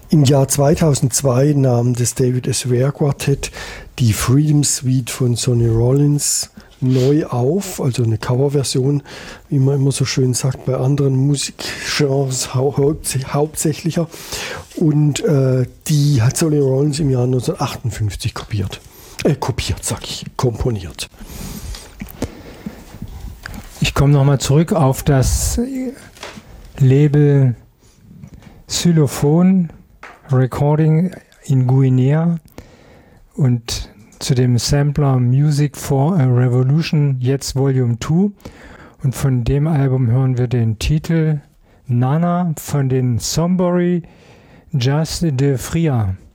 Im Jahr 2002 nahm das David S. Ware Quartett die Freedom Suite von Sonny Rollins neu auf, also eine Coverversion, wie man immer so schön sagt, bei anderen Musikgenres hauptsächlicher. Und die hat Sonny Rollins im Jahr 1958 komponiert. Ich komme nochmal zurück auf das Label Xylophon Recording in Guinea und zu dem Sampler Music for a Revolution, jetzt Volume 2. Und von dem Album hören wir den Titel Nana von den Sombury Jazz de Fria.